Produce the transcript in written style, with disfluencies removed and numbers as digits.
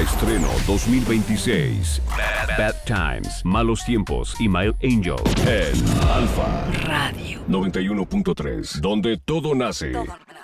Estreno 2026. Bad Times, Malos Tiempos y My Angel en Alfa Radio 91.3, donde todo nace.